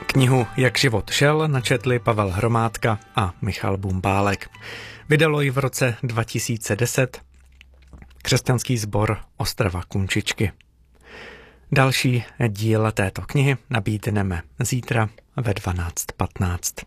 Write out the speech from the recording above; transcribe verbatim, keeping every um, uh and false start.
Knihu Jak život šel načetli Pavel Hromádka a Michal Bumbálek. Vydalo ji v roce dva tisíce deset křesťanský sbor Ostrava Kunčičky. Další díl této knihy nabídneme zítra ve dvanáct patnáct.